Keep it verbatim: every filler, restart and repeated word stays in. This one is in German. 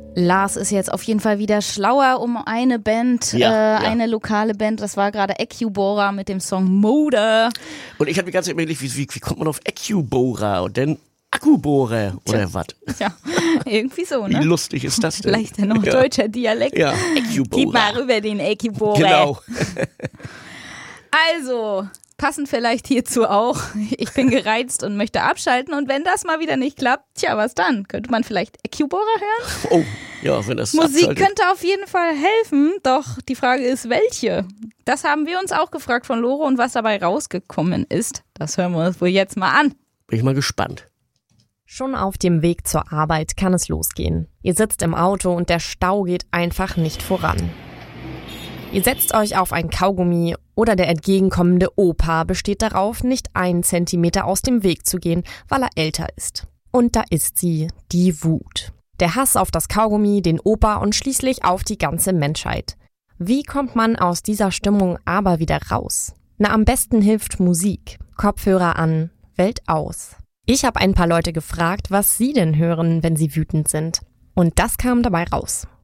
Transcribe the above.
Lars ist jetzt auf jeden Fall wieder schlauer um eine Band, Ja, äh, ja. eine lokale Band. Das war gerade Ecubora mit dem Song Motor. Und ich habe die ganze Zeit überlegt, wie, wie, wie kommt man auf Ecubora und dann Akkubohrer oder was? Ja, irgendwie so, Wie ne? lustig ist das denn? Vielleicht noch ja. deutscher Dialekt. Ja, Gib Ecubora. mal rüber den Ecubora. Genau. Also, passend vielleicht hierzu auch, ich bin gereizt und möchte abschalten und wenn das mal wieder nicht klappt, tja, was dann? Könnte man vielleicht Ecubora hören? Oh, ja, wenn das Musik abschaltet. könnte auf jeden Fall helfen, doch die Frage ist, welche? Das haben wir uns auch gefragt von Lore und was dabei rausgekommen ist, das hören wir uns wohl jetzt mal an. Bin ich mal gespannt. Schon auf dem Weg zur Arbeit kann es losgehen. Ihr sitzt im Auto und der Stau geht einfach nicht voran. Ihr setzt euch auf ein Kaugummi oder der entgegenkommende Opa besteht darauf, nicht einen Zentimeter aus dem Weg zu gehen, weil er älter ist. Und da ist sie, die Wut. Der Hass auf das Kaugummi, den Opa und schließlich auf die ganze Menschheit. Wie kommt man aus dieser Stimmung aber wieder raus? Na, am besten hilft Musik. Kopfhörer an, Welt aus. Ich habe ein paar Leute gefragt, was sie denn hören, wenn sie wütend sind. Und das kam dabei raus.